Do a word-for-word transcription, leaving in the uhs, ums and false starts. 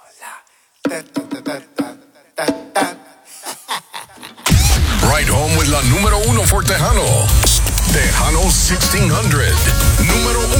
Right home with la número uno for Tejano. Tejano sixteen hundred. Número